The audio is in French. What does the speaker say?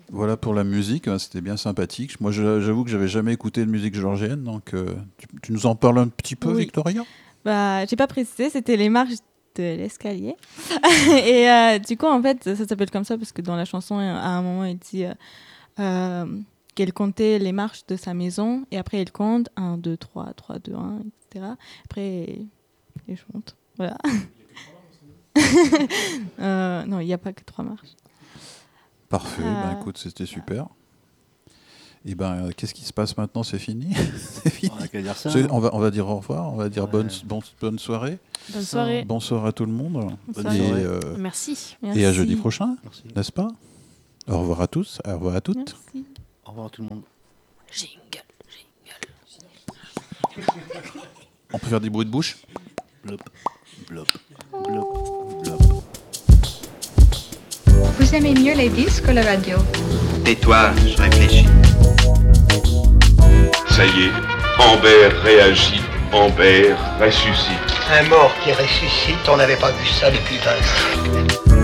Voilà pour la musique, c'était bien sympathique. Moi, j'avoue que j'avais jamais écouté de musique géorgienne, donc tu nous en parles un petit peu, Oui. Victoria? Bah, j'ai pas précisé, c'était les marches de l'escalier. Et du coup, en fait, ça s'appelle comme ça parce que dans la chanson, à un moment, il dit qu'elle comptait les marches de sa maison et après, elle compte 1, 2, 3, 3, 2, 1, etc. Après, elle chante. Voilà. Non, il n'y a pas que 3 marches. Parfait, écoute, c'était super. Et qu'est-ce qui se passe maintenant? C'est fini? C'est fini. On a qu'à dire ça. On va dire au revoir, on va dire bonne soirée. Bonne soirée. Bonsoir à tout le monde. Bonne soirée. Merci. Et à jeudi prochain, Merci. n'est-ce pas? Au revoir à tous, au revoir à toutes. Merci. Au revoir tout le monde. Jingle. On peut faire des bruits de bouche? Blop, blop, blop, blop. Vous aimez mieux les disques ou la radio? Tais-toi, je réfléchis. Ça y est, Amber réagit, Amber ressuscite. Un mort qui ressuscite, on n'avait pas vu ça depuis 20 ans.